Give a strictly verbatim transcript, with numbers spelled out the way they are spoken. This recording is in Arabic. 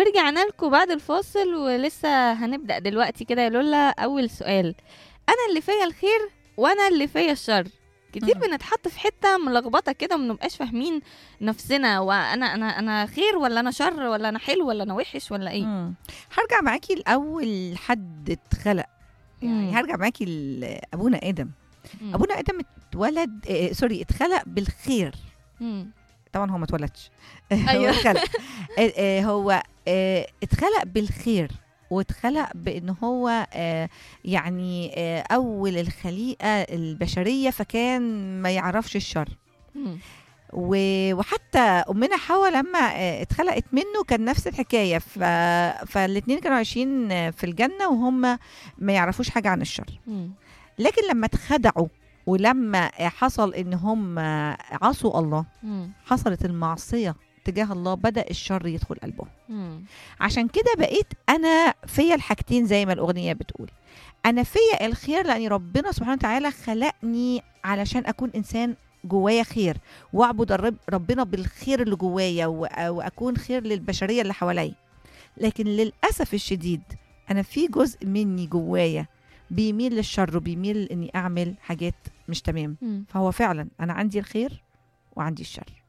ورجعنا لكم بعد الفاصل، ولسه هنبدأ دلوقتي كده يا لولا. أول سؤال: أنا اللي فيا الخير وأنا اللي فيا الشر؟ كتير مم. بنتحط في حتة ملخبطة كده ومنبقاش فاهمين نفسنا، وأنا أنا أنا خير ولا أنا شر، ولا أنا حلو ولا أنا وحش ولا إيه؟ مم. هرجع معاكي لأول حد اتخلق، يعني مم. هرجع معاكي لأبونا آدم. مم. أبونا آدم اتولد آه سوري اتخلق بالخير. مم. طبعا هو ما اتولدش هو أيوه. اتخلق آه، آه، هو آه، اتخلق بالخير، واتخلق بان هو آه، يعني آه، اول الخليقه البشريه، فكان ما يعرفش الشر. مم. و- وحتى امنا حواء لما آه، اتخلقت منه كان نفس الحكايه. ف... فالاثنين كانوا عايشين آه، في الجنه وهم ما يعرفوش حاجه عن الشر. مم. لكن لما اتخدعوا ولما آه، حصل ان هم آه، عصوا الله، مم. حصلت المعصيه تجاه الله، بدأ الشر يدخل قلبهم. مم. عشان كده بقيت انا فيا الحاجتين زي ما الاغنيه بتقول. انا فيا الخير لان ربنا سبحانه وتعالى خلقني علشان اكون انسان جوايا خير، واعبد الرب ربنا بالخير اللي جوايا، وأ- واكون خير للبشريه اللي حواليا. لكن للاسف الشديد انا في جزء مني جوايا بيميل للشر، وبيميل اني اعمل حاجات مش تمام. مم. فهو فعلا انا عندي الخير وعندي الشر.